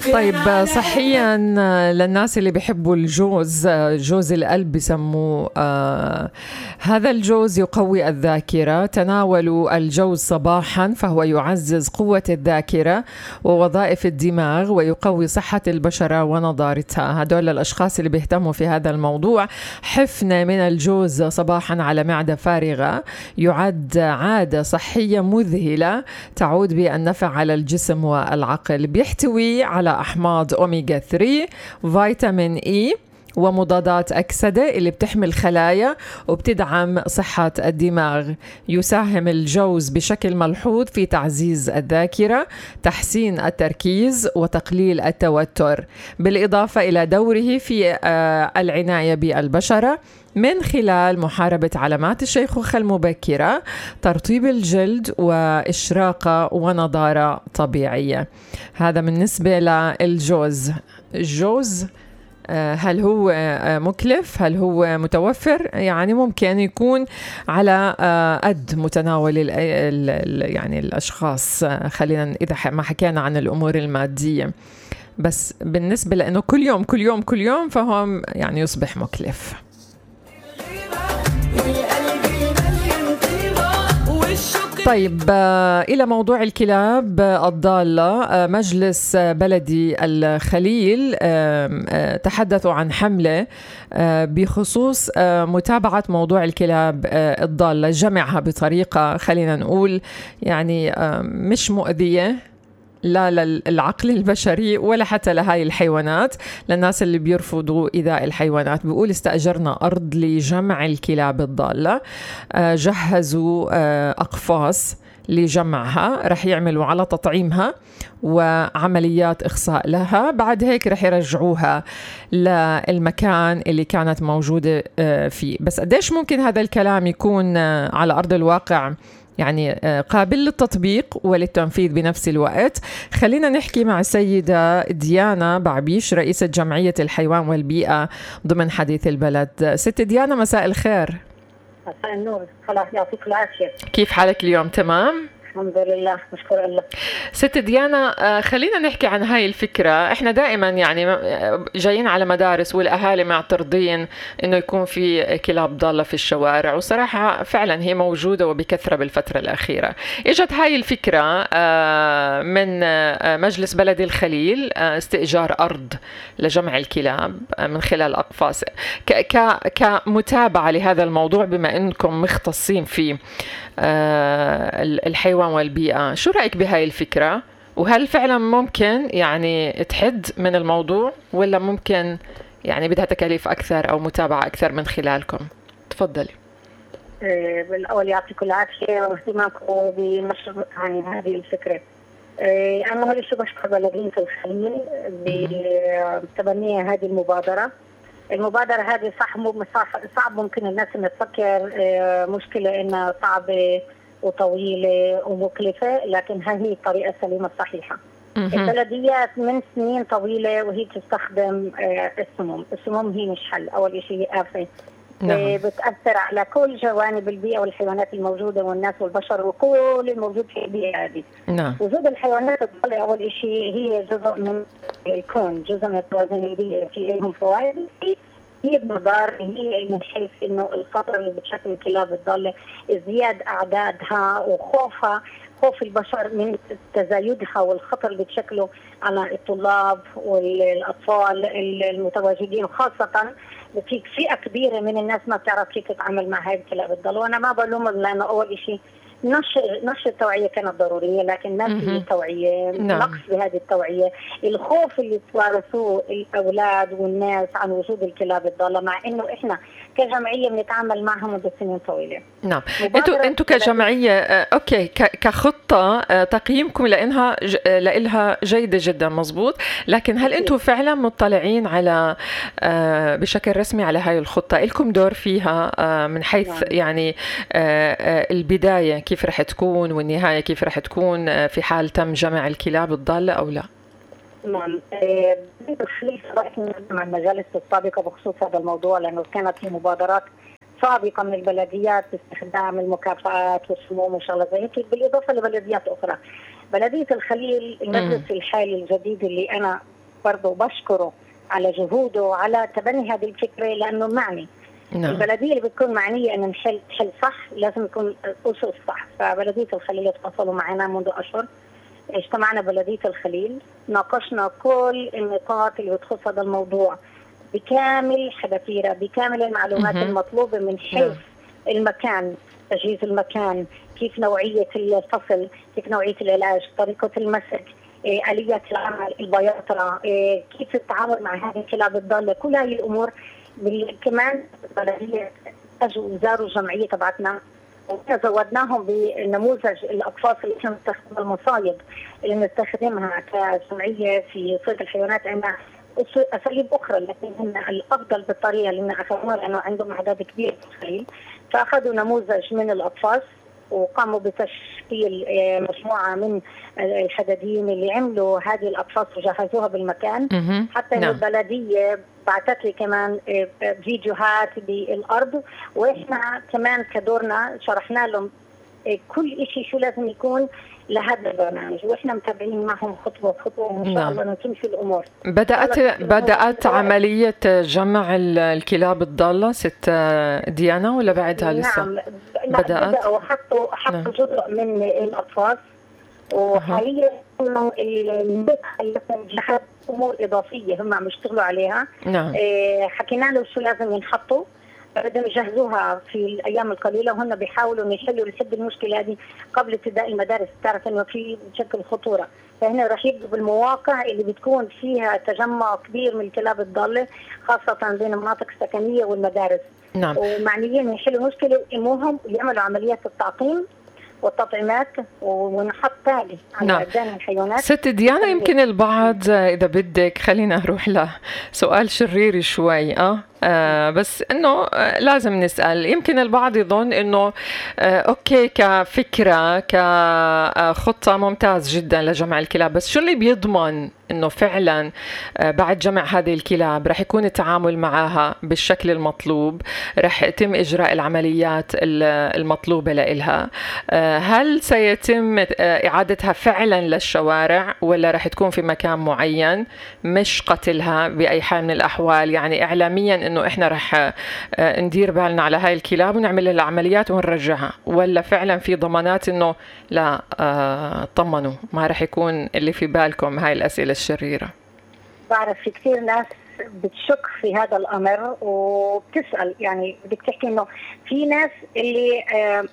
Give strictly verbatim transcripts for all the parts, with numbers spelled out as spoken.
طيب صحيا للناس اللي بيحبوا الجوز، جوز القلب بسموه، آه هذا الجوز يقوي الذاكرة. تناولوا الجوز صباحا فهو يعزز قوة الذاكرة ووظائف الدماغ ويقوي صحة البشرة ونضارتها. هدول الأشخاص اللي بيهتموا في هذا الموضوع. حفنة من الجوز صباحا على معدة فارغة يعد عادة صحية مذهلة تعود بالنفع على الجسم والعقل. بيحتوي على أحماض أوميغا ثلاثة، فيتامين إي ومضادات أكسدة اللي بتحمي خلايا وبتدعم صحة الدماغ. يساهم الجوز بشكل ملحوظ في تعزيز الذاكرة، تحسين التركيز وتقليل التوتر، بالإضافة إلى دوره في العناية بالبشرة من خلال محاربة علامات الشيخوخة المبكرة، ترطيب الجلد وإشراقة ونضارة طبيعية. هذا بالنسبة للجوز. الجوز هل هو مكلف؟ هل هو متوفر؟ يعني ممكن يكون على قد متناول ال ال يعني الأشخاص. خلينا إذا ما حكينا عن الأمور المادية، بس بالنسبة لأنه كل يوم كل يوم كل يوم فهو يعني يصبح مكلف. طيب إلى موضوع الكلاب الضالة. مجلس بلدي الخليل تحدثوا عن حملة بخصوص متابعة موضوع الكلاب الضالة، جمعها بطريقة خلينا نقول يعني مش مؤذية لا للعقل البشري ولا حتى لهاي الحيوانات. للناس اللي بيرفضوا إيذاء الحيوانات، بيقول استأجرنا أرض لجمع الكلاب الضالة، جهزوا أقفاص لجمعها، رح يعملوا على تطعيمها وعمليات إخصاء لها. بعد هيك رح يرجعوها للمكان اللي كانت موجودة فيه. بس قديش ممكن هذا الكلام يكون على أرض الواقع يعني قابل للتطبيق وللتنفيذ بنفس الوقت؟ خلينا نحكي مع السيدة ديانا بعبيش، رئيسة جمعية الحيوان والبيئة ضمن حديث البلد. ست ديانا مساء الخير. مساء النور. خلاص يعطيك العافية. كيف حالك اليوم؟ تمام الحمد لله مشكور الله. ست ديانا خلينا نحكي عن هاي الفكرة. احنا دائما يعني جايين على مدارس والأهالي معترضين انه يكون في كلاب ضالة في الشوارع، وصراحة فعلا هي موجودة وبكثرة بالفترة الأخيرة. اجت هاي الفكرة من مجلس بلدي الخليل، استئجار أرض لجمع الكلاب من خلال أقفاص كمتابعة لهذا الموضوع بما انكم مختصين في الحيوان والبيئة. شو رأيك بهاي الفكرة؟ وهل فعلا ممكن يعني تحد من الموضوع ولا ممكن يعني بدها تكاليف أكثر أو متابعة أكثر من خلالكم؟ تفضلي. بالأول يعطيكم العافية واهتمامكم بنشر يعني هذه الفكرة. أنا أول شيء بشكر بلدية الخليل بتبنية هذه المبادرة. المبادرة هذه صح صعب ممكن الناس إن تفكر مشكلة إنها صعبة وطويلة ومكلفة، لكن هذه الطريقة السليمة الصحيحة. البلديات من سنين طويلة وهي تستخدم السموم. السموم هي مش حل، أول شيء هي آفة. نعم. بتأثر على كل جوانب البيئة والحيوانات الموجودة والناس والبشر وكل الموجود في البيئة هذه. نعم. وجود الحيوانات الضالة أول شيء هي جزء من الكون، جزء من التوازن البيئي، في لهم فوائد. هي بمضار، هي من حيث إنه الخطر اللي بتشكل الكلاب الضالة، ازدياد أعدادها وخوفها، خوف البشر من تزايدها والخطر اللي بتشكله على الطلاب والأطفال المتواجدين، خاصة في فئة كبيرة من الناس ما بتعرف كيف تتعامل مع هاي الكلاب الضالة. وأنا ما بلومهم لأنه أول شيء نشر نشر التوعية كانت ضرورية، لكن ما في توعية، نقص بهذه التوعية، الخوف اللي توارثوه الأولاد والناس عن وجود الكلاب الضالة، مع إنه إحنا كجمعية بنتعامل معها منذ سنين طويلة. نعم. أنتوا أنتوا كجمعية أوكي كخطة تقييمكم لأنها لإلها جيدة جدا مظبوط، لكن هل أنتوا فعلا مطلعين على بشكل رسمي على هاي الخطة؟ إلكم دور فيها من حيث نعم. يعني البداية كيف رح تكون والنهاية كيف رح تكون في حال تم جمع الكلاب الضالة أو لا؟ نعم. مع المجالس السابقة بخصوص هذا الموضوع، لأنه كانت في مبادرات سابقة من البلديات باستخدام المكافآت والسموم وشغلات زي هيك، بالإضافة لبلديات أخرى. بلدية الخليل المجلس الحالي الجديد اللي أنا برضه بشكره على جهوده وعلى تبني هذه الفكرة، لأنه معني. نعم. البلدية اللي بتكون معنية أن نحل تحل صح لازم يكون أسس صح. فبلدية الخليل تواصلوا معنا منذ أشهر، اجتمعنا بلدية الخليل، ناقشنا كل النقاط اللي بتخص هذا الموضوع بكامل حذافيره، بكامل المعلومات المطلوبة من حيث المكان، تجهيز المكان، كيف نوعية الفصل، كيف نوعية العلاج، طريقة المسك، آلية العمل، البياطرة، كيف التعامل مع هذه الكلاب الضالة. كل هذه الأمور. كمان البلدية اجوا زاروا الجمعية تبعتنا وزودناهم بنموذج الأقفاص اللي احنا بنستخدمها، المصايد اللي بنستخدمها كجمعية في صيد الحيوانات. عندنا أساليب أخرى لكن هن الأفضل بالطريقة اللي أخذوها لأنه عندهم أعداد كبيرة في الخليل. فأخذوا نموذج من الأقفاص وقاموا بتشكيل مجموعة من الحدادين اللي عملوا هذه الأقفاص وجهزوها بالمكان. حتى نعم. البلدية بعثت لي كمان فيديوهات بالأرض، وإحنا كمان كدورنا شرحنا لهم كل شيء شو لازم يكون لهذا البرنامج، واحنا متابعين معهم خطوه بخطوه وان شاء الله نتمشي الامور. بدات بدات عمليه جمع الكلاب الضاله ست ديانا ولا بعدها لسه؟ نعم بدات وحطوا حطوا نعم. جزء من الاطفال، وحاليا انه لحد امور اضافيه هم عم يشتغلوا عليها. نعم. إيه حكينا له شو لازم ينحطوا، بدهم يجهزوها في الايام القليله، وهن بيحاولوا يحلوا لحد المشكله هذه قبل ابتداء المدارس. تعرف انه في بشكل خطوره، فهنا راح يبدوا بالمواقع اللي بتكون فيها تجمع كبير من الكلاب الضاله، خاصه بين المناطق السكنيه والمدارس. نعم. ومعنيين يحلوا مشكله يموهم ويعملوا عمليات التعقيم والتطعيمات ونحط تالي على أبدان نعم. الحيوانات. ست ديانا يمكن البعض إذا بدك خلينا نروح له سؤال شريري شوي أه آه بس انه آه لازم نسال. يمكن البعض يظن انه آه اوكي كفكره كخطه ممتاز جدا لجمع الكلاب، بس شو اللي بيضمن انه فعلا آه بعد جمع هذه الكلاب رح يكون التعامل معها بالشكل المطلوب، رح يتم اجراء العمليات المطلوبه لها؟ آه هل سيتم آه اعادتها فعلا للشوارع ولا رح تكون في مكان معين مش قتلها باي حال من الاحوال؟ يعني اعلاميا انه احنا رح ندير بالنا على هاي الكلاب ونعمل لها العمليات ونرجعها، ولا فعلا في ضمانات انه لا اه طمنوا ما رح يكون اللي في بالكم هاي الاسئله الشريره؟ بعرف في كثير ناس بتشك في هذا الامر وبتسال، يعني بدك تحكي انه في ناس اللي اه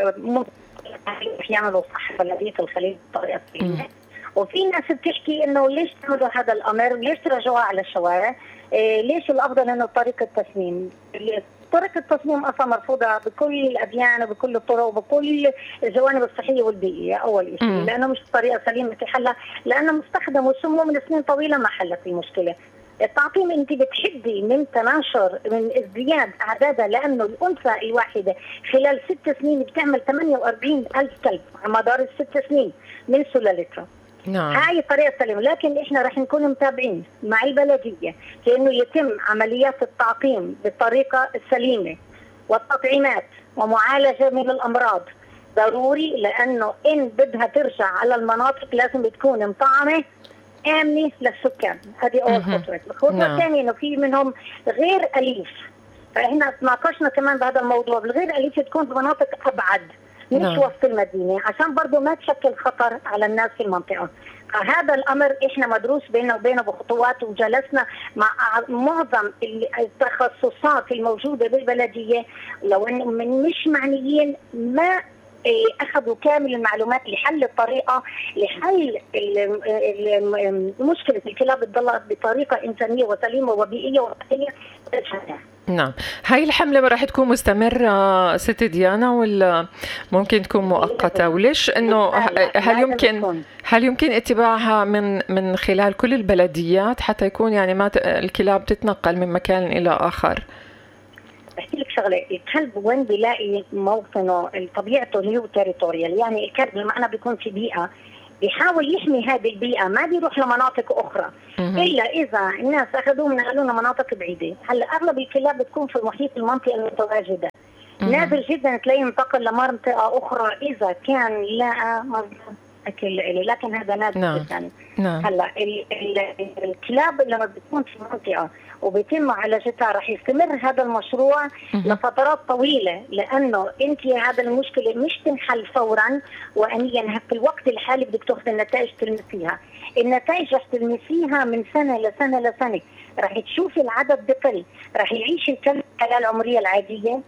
يعملوا صح بلدية الخليل بطريقه سليمه، وفي ناس بتحكي انه ليش تعملوا هذا الامر وليش ترجعوها على الشوارع؟ إيه ليش الافضل انه طريقه التصميم؟ طريقه التصميم اصلا مرفوضه بكل الاديان وبكل الطرق وبكل الجوانب الصحيه والبيئيه. اول شيء لانه مش طريقه سليمه تحلها، لانه مستخدم وسمه من سنين طويله ما حلت المشكله. التعقيم انت بتحدي من تناشر من ازدياد اعدادها، لانه الانثى الواحده خلال ست سنين بتعمل ثمانية وأربعين ألف كلب على مدار الست سنين من سلالتها. نعم. هاي الطريقة السليمة، لكن احنا رح نكون متابعين مع البلدية لانه يتم عمليات التعقيم بالطريقة السليمة والتطعيمات ومعالجة من الامراض ضروري، لانه ان بدها ترجع على المناطق لازم تكون مطعمة آمنة للسكان. هذه اول خطوة. الخطوة الثانية انه في منهم غير اليف، فاحنا تناقشنا كمان بهذا الموضوع. بالغير اليف تكون بمناطق ابعد مش نعم. وسط المدينة عشان برضو ما تشكل خطر على الناس في المنطقة. هذا الأمر إحنا مدروس بيننا وبينه بخطوات، وجلسنا مع معظم التخصصات الموجودة بالبلدية، لو إنه من مش معنيين ما أخذوا كامل المعلومات لحل الطريقة لحل مشكلة الكلاب الضالة بطريقة إنسانية وسليمة وبيئية وصحية. نعم. هاي الحملة ما راح تكون مستمرة ست ديانا ولا ممكن تكون مؤقتة؟ وليش انه هل يمكن هل يمكن اتباعها من من خلال كل البلديات حتى يكون يعني ما الكلاب تتنقل من مكان الى اخر؟ بحكي لك شغله، الكلب وين بيلاقي موطنه طبيعته اللي هو تيريتوريال، يعني الكلب معنا بيكون في بيئه بيحاول يحمي هذه البيئة، ما بيروح لمناطق أخرى إلا إذا الناس أخذوه من نقلونا مناطق بعيدة. هلا أغلب الكلاب بتكون في محيط المنطقة المتواجدة، نادر جدا تلاقيه انتقل لمنطقة أخرى إذا كان لقى اكل لي، لكن هذا نادر نعم. جدا. نعم. هلا ال ال الكلاب لما بتكون في منطقه وبيتم معالجتها رح يستمر هذا المشروع مه. لفترات طويله، لانه انت هذا المشكله مش تنحل فورا وانيا، في الوقت الحالي بدك تاخذي النتائج تلمسيها. النتائج رح تلمسيها من سنه لسنه لسنه، رح تشوفي العدد بقل، رح يعيش الكلب الحياه العمريه العاديه.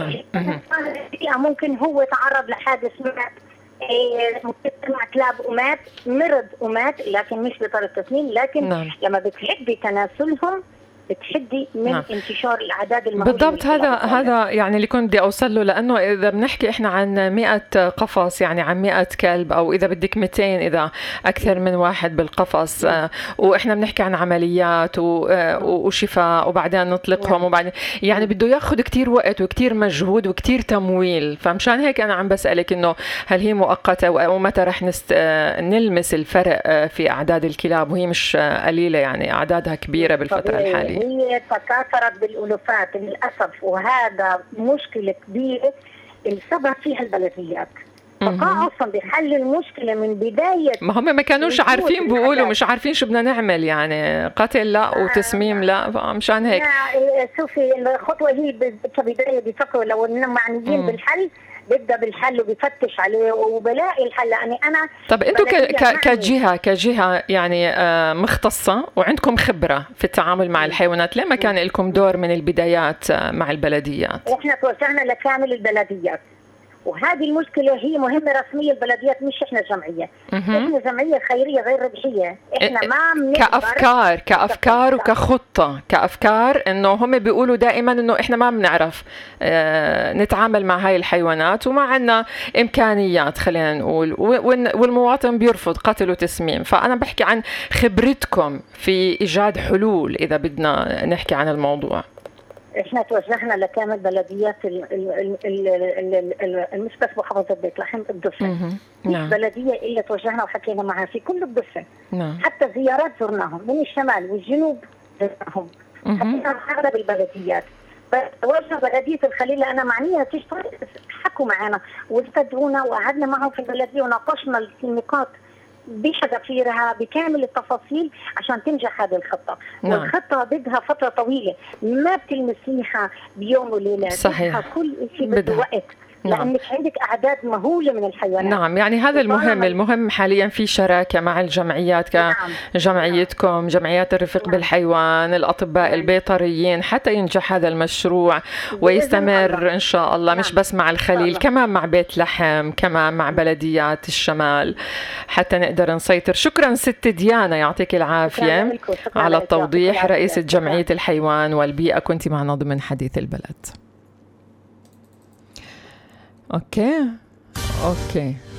ممكن هو تعرض لحادث مات، مع كلاب ومات، مرض ومات، لكن مش بطريقه تسمين. لكن نعم. لما بتحدي تناسلهم بتحدي من نعم. انتشار الاعداد المهوله. بالضبط، هذا هذا يعني اللي كنت بدي اوصل له، لانه اذا بنحكي احنا عن مئة قفص، يعني عن مئة كلب، او اذا بدك مئتين اذا اكثر من واحد بالقفص، آه واحنا بنحكي عن عمليات وشفاء وبعدين نطلقهم، وبعدين يعني بده ياخذ كتير وقت وكتير مجهود وكتير تمويل. فمشان هيك انا عم بسالك انه هل هي مؤقته ومتى رح نست نلمس الفرق في اعداد الكلاب، وهي مش قليله، يعني اعدادها كبيره بالفتره الحاليه. هي تكاثرت بالألوفات للأسف، وهذا مشكلة كبيرة السبب فيها البلديات. فقا أصلا بحل المشكلة من بداية، ما هم ما كانوش عارفين، بيقولوا مش عارفين شو بدنا نعمل، يعني قتل لا وتسميم لا، مشان هيك شوفي الخطوة هي كبداية بيفكروا لو إنهم معنيين بالحل، بيبدا بالحل وبيفتش عليه وبلاقي الحل. يعني انا طب انتم كجهه كجهه يعني مختصه وعندكم خبره في التعامل مع الحيوانات، ليه ما كان لكم دور من البدايات مع البلديات؟ احنا توجهنا لكامل البلديات، وهذه المشكله هي مهمه رسميه البلديات، مش احنا جمعيه. احنا جمعيه خيريه غير ربحيه، احنا ما كافكار كافكار وكخطه كافكار انه هم بيقولوا دائما انه احنا ما بنعرف اه نتعامل مع هاي الحيوانات وما عندنا امكانيات، خلينا نقول، والمواطن بيرفض قتل وتسميم. فانا بحكي عن خبرتكم في ايجاد حلول اذا بدنا نحكي عن الموضوع. احنا توجهنا لكامل بلديات مش بس محافظه بيت لحم، الضفه. مش بلديه الا توجهنا وحكينا معها في كل الضفه. نعم. حتى زيارات زرناهم من الشمال والجنوب زرناهم، حكينا مع اغلب البلديات. توجه بلديه الخليل انا معنيها تشتغل، حكوا معنا واستدعونا وقعدنا معهم في البلديه وناقشنا النقاط بحذافيرها بكامل التفاصيل عشان تنجح هذه الخطة. نعم. والخطة بدها فترة طويلة، ما بتلمسيها بيوم وليلة. صحيح. بدها كل شيء بده وقت. نعم. لأنك عندك أعداد مهولة من الحيوانات. نعم، يعني هذا المهم. المهم حاليا في شراكة مع الجمعيات كجمعيتكم، نعم. جمعيات الرفق نعم. بالحيوان، الأطباء نعم. البيطريين، حتى ينجح هذا المشروع ويستمر إن شاء الله. نعم. مش بس مع الخليل، كمان مع بيت لحم، كمان مع بلديات الشمال، حتى نقدر نسيطر. شكرا ست ديانا، يعطيك العافية على التوضيح. رئيسة جمعية الحيوان والبيئة، كنت معنا ضمن حديث البلد. اوكي اوكي